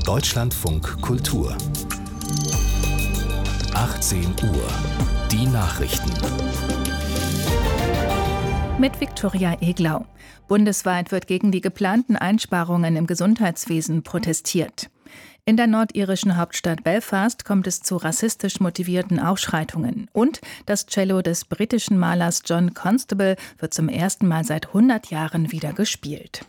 Deutschlandfunk Kultur 18 Uhr. Die Nachrichten. Mit Viktoria Eglau. Bundesweit wird gegen die geplanten Einsparungen im Gesundheitswesen protestiert. In der nordirischen Hauptstadt Belfast kommt es zu rassistisch motivierten Ausschreitungen. Und das Cello des britischen Malers John Constable wird zum ersten Mal seit 100 Jahren wieder gespielt.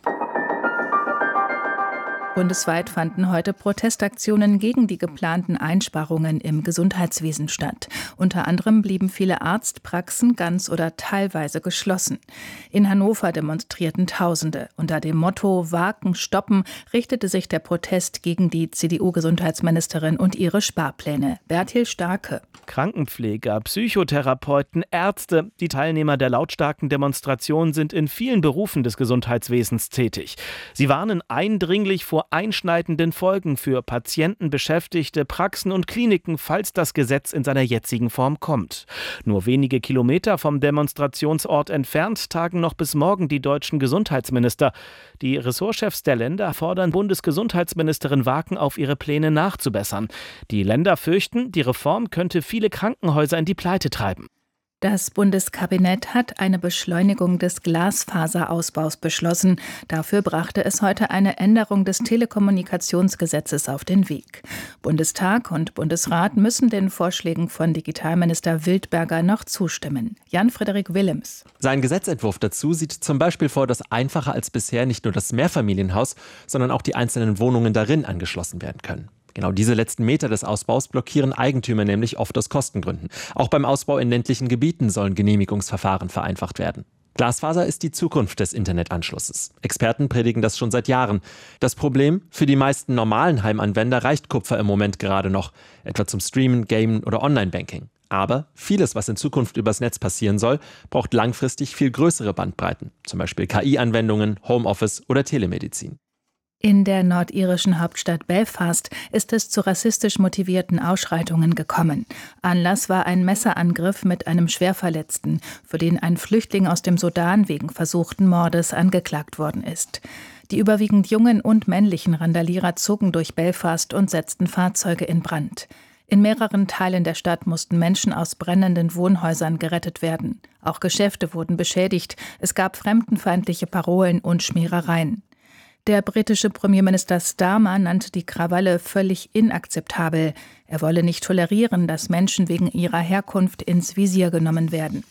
Bundesweit fanden heute Protestaktionen gegen die geplanten Einsparungen im Gesundheitswesen statt. Unter anderem blieben viele Arztpraxen ganz oder teilweise geschlossen. In Hannover demonstrierten Tausende. Unter dem Motto »Wagen stoppen« richtete sich der Protest gegen die CDU-Gesundheitsministerin und ihre Sparpläne. Bertil Starke. Krankenpfleger, Psychotherapeuten, Ärzte, die Teilnehmer der lautstarken Demonstration sind in vielen Berufen des Gesundheitswesens tätig. Sie warnen eindringlich vor einschneidenden Folgen für Patienten, Beschäftigte, Praxen und Kliniken, falls das Gesetz in seiner jetzigen Form kommt. Nur wenige Kilometer vom Demonstrationsort entfernt tagen noch bis morgen die deutschen Gesundheitsminister. Die Ressortchefs der Länder fordern Bundesgesundheitsministerin Wagen auf, ihre Pläne nachzubessern. Die Länder fürchten, die Reform könnte viele Krankenhäuser in die Pleite treiben. Das Bundeskabinett hat eine Beschleunigung des Glasfaserausbaus beschlossen. Dafür brachte es heute eine Änderung des Telekommunikationsgesetzes auf den Weg. Bundestag und Bundesrat müssen den Vorschlägen von Digitalminister Wildberger noch zustimmen. Jan-Frederik Willems. Sein Gesetzentwurf dazu sieht zum Beispiel vor, dass einfacher als bisher nicht nur das Mehrfamilienhaus, sondern auch die einzelnen Wohnungen darin angeschlossen werden können. Genau diese letzten Meter des Ausbaus blockieren Eigentümer nämlich oft aus Kostengründen. Auch beim Ausbau in ländlichen Gebieten sollen Genehmigungsverfahren vereinfacht werden. Glasfaser ist die Zukunft des Internetanschlusses. Experten predigen das schon seit Jahren. Das Problem? Für die meisten normalen Heimanwender reicht Kupfer im Moment gerade noch, etwa zum Streamen, Gamen oder Online-Banking. Aber vieles, was in Zukunft übers Netz passieren soll, braucht langfristig viel größere Bandbreiten, zum Beispiel KI-Anwendungen, Homeoffice oder Telemedizin. In der nordirischen Hauptstadt Belfast ist es zu rassistisch motivierten Ausschreitungen gekommen. Anlass war ein Messerangriff mit einem Schwerverletzten, für den ein Flüchtling aus dem Sudan wegen versuchten Mordes angeklagt worden ist. Die überwiegend jungen und männlichen Randalierer zogen durch Belfast und setzten Fahrzeuge in Brand. In mehreren Teilen der Stadt mussten Menschen aus brennenden Wohnhäusern gerettet werden. Auch Geschäfte wurden beschädigt. Es gab fremdenfeindliche Parolen und Schmierereien. Der britische Premierminister Starmer nannte die Krawalle völlig inakzeptabel. Er wolle nicht tolerieren, dass Menschen wegen ihrer Herkunft ins Visier genommen werden.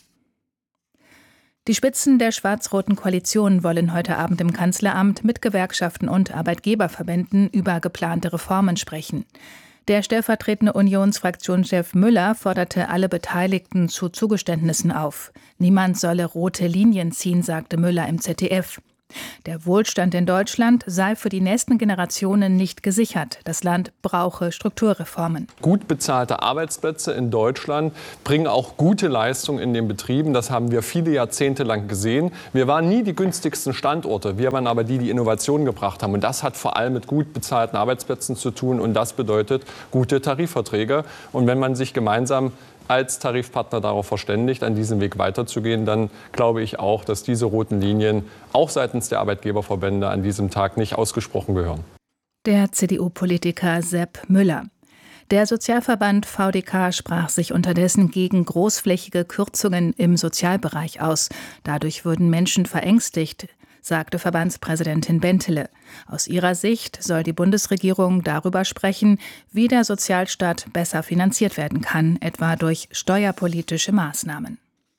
Die Spitzen der schwarz-roten Koalition wollen heute Abend im Kanzleramt mit Gewerkschaften und Arbeitgeberverbänden über geplante Reformen sprechen. Der stellvertretende Unionsfraktionschef Müller forderte alle Beteiligten zu Zugeständnissen auf. Niemand solle rote Linien ziehen, sagte Müller im ZDF. Der Wohlstand in Deutschland sei für die nächsten Generationen nicht gesichert. Das Land brauche Strukturreformen. Gut bezahlte Arbeitsplätze in Deutschland bringen auch gute Leistung in den Betrieben. Das haben wir viele Jahrzehnte lang gesehen. Wir waren nie die günstigsten Standorte. Wir waren aber die Innovationen gebracht haben. Und das hat vor allem mit gut bezahlten Arbeitsplätzen zu tun. Und das bedeutet gute Tarifverträge. Und wenn man sich gemeinsam als Tarifpartner darauf verständigt, an diesem Weg weiterzugehen, dann glaube ich auch, dass diese roten Linien auch seitens der Arbeitgeberverbände an diesem Tag nicht ausgesprochen gehören. Der CDU-Politiker Sepp Müller. Der Sozialverband VDK sprach sich unterdessen gegen großflächige Kürzungen im Sozialbereich aus. Dadurch würden Menschen verängstigt, sagte Verbandspräsidentin Bentele. Aus ihrer Sicht soll die Bundesregierung darüber sprechen, wie der Sozialstaat besser finanziert werden kann, etwa durch steuerpolitische Maßnahmen.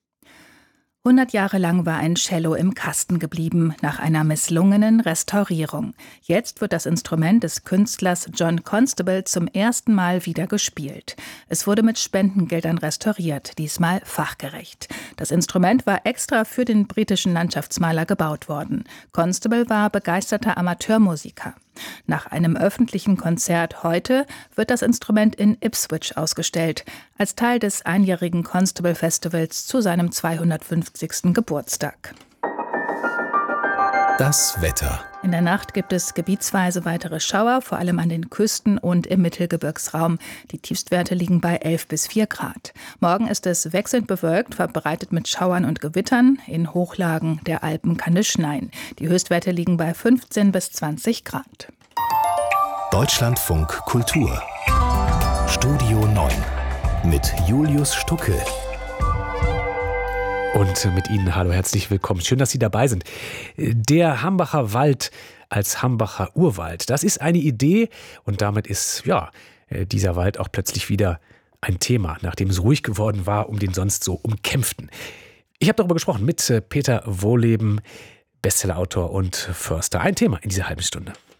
100 Jahre lang war ein Cello im Kasten geblieben, nach einer misslungenen Restaurierung. Jetzt wird das Instrument des Künstlers John Constable zum ersten Mal wieder gespielt. Es wurde mit Spendengeldern restauriert, diesmal fachgerecht. Das Instrument war extra für den britischen Landschaftsmaler gebaut worden. Constable war begeisterter Amateurmusiker. Nach einem öffentlichen Konzert heute wird das Instrument in Ipswich ausgestellt, als Teil des einjährigen Constable Festivals zu seinem 250. Geburtstag. Das Wetter. In der Nacht gibt es gebietsweise weitere Schauer, vor allem an den Küsten und im Mittelgebirgsraum. Die Tiefstwerte liegen bei 11 bis 4 Grad. Morgen ist es wechselnd bewölkt, verbreitet mit Schauern und Gewittern. In Hochlagen der Alpen kann es schneien. Die Höchstwerte liegen bei 15 bis 20 Grad. Deutschlandfunk Kultur. Studio 9 mit Julius Stucke. Und mit Ihnen hallo, herzlich willkommen. Schön, dass Sie dabei sind. Der Hambacher Wald als Hambacher Urwald, das ist eine Idee und damit ist dieser Wald auch plötzlich wieder ein Thema, nachdem es ruhig geworden war um den sonst so umkämpften. Ich habe darüber gesprochen mit Peter Wohleben, Bestsellerautor und Förster. Ein Thema in dieser halben Stunde.